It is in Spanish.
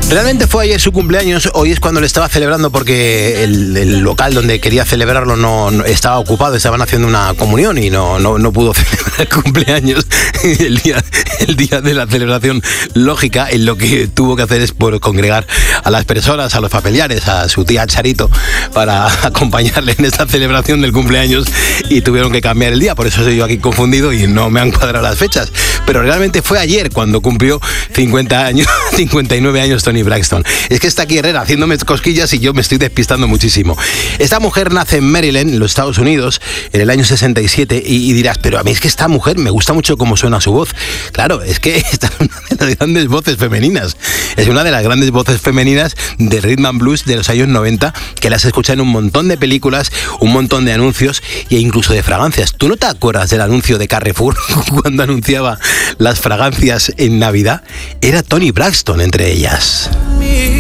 Realmente fue ayer su cumpleaños, hoy es cuando le estaba celebrando porque el local donde quería celebrarlo no estaba ocupado, estaban haciendo una comunión y no pudo celebrar el cumpleaños. El día de la celebración lógica, en lo que tuvo que hacer es por congregar a las personas, a los familiares, a su tía Charito, para acompañarle en esta celebración del cumpleaños, y tuvieron que cambiar el día, por eso estoy yo aquí confundido y no me han cuadrado las fechas. Pero realmente fue ayer cuando cumplió 59 años Toni Braxton. Es que está aquí Herrera haciéndome cosquillas y yo me estoy despistando muchísimo. Esta mujer nace en Maryland, en los Estados Unidos, en el año 67, y dirás, pero a mí es que esta mujer me gusta mucho cómo suena su voz. Claro, es que esta es una de las grandes voces femeninas. Es una de las grandes voces femeninas de rhythm and blues de los años 90, que las escuchan en un montón de películas, un montón de anuncios e incluso de fragancias. ¿Tú no te acuerdas del anuncio de Carrefour cuando anunciaba las fragancias en Navidad? Era Toni Braxton entre ellas.